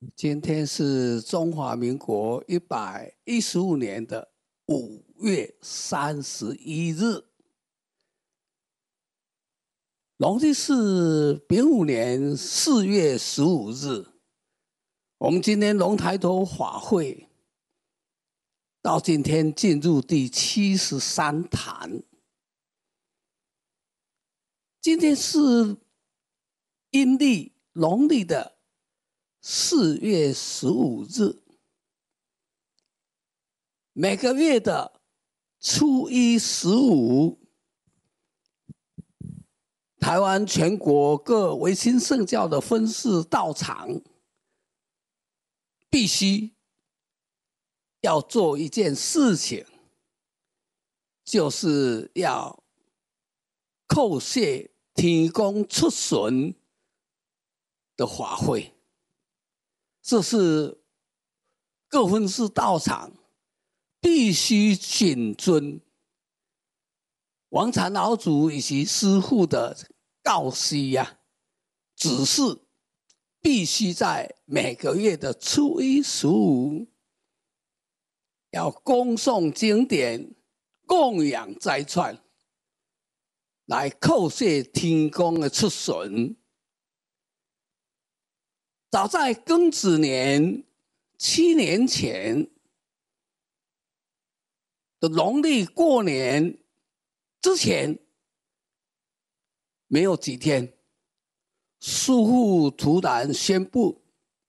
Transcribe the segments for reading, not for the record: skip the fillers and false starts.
今天是中华民国115年的5月31日，农历是丙午年4月15日。我们今天龙抬头法会到今天进入第73坛。今天是阴历农历的4月15日，每个月的初一、15，台湾全国各维新圣教的分寺道场必须要做一件事情，就是要叩谢天公出巡的法会。这是各分寺道场必须谨遵王禅老祖以及师父的告示指示，必须在每个月的初一、15要恭诵经典、供养斋串，来叩谢天公的出巡。早在庚子年7年前的农历过年之前，没有几天，师父突然宣布，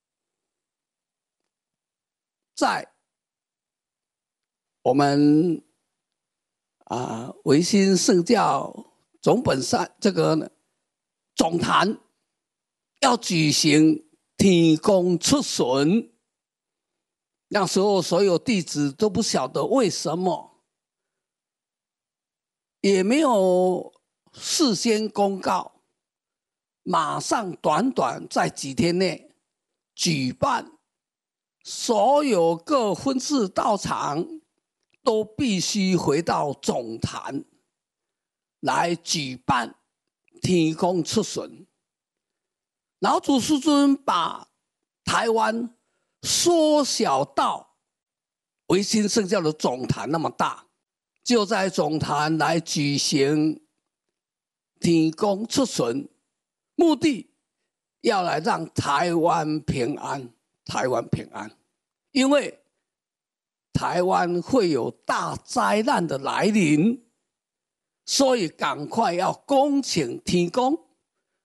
在我们维新圣教总本山这个总坛要举行天公出巡。那时候所有弟子都不晓得为什么，也没有事先公告，马上短短在几天内举办，所有各分寺道场都必须回到总坛来举办天公出巡。老祖师尊把台湾缩小到维新圣教的总坛那么大，就在总坛来举行天公出巡，目的要来让台湾平安。台湾平安，因为台湾会有大灾难的来临，所以赶快要恭请天公